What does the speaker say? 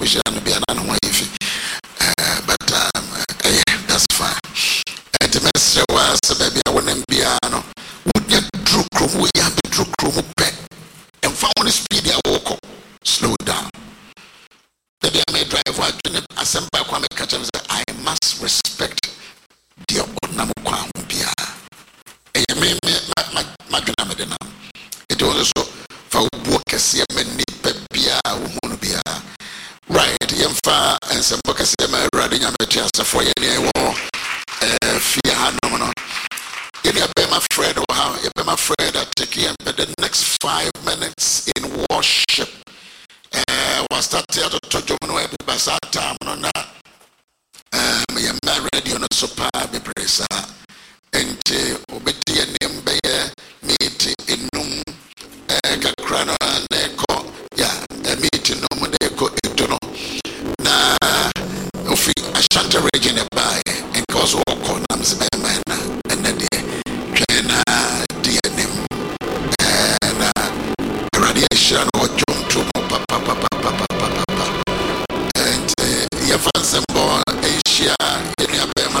we should be an wife. But yeah, that's fine. And the message was baby, I wouldn't be ano. Would you drew chrome? We have to drew chrome pet and found the speed I walk. Slow down. Baby, I may drive what I send back when I catch him. I must respect the Onamu Kwambia. It was also for work as a many pepia, woman bia. Right, Yamfa and some books riding a chance for any war. Fear no. You be my friend or how you be my friend at taking the next 5 minutes in worship. Was that theater to Joan Basata on that? You married, you know, super be presa. And obey name by meet in Num Kakrano and Echo. Yeah, a meeting no Modeko Etono. Na Ofi Ashanta Regina by and cause walk on Nams Bema and then Jena DNM and radiation or John to papa and Yafansam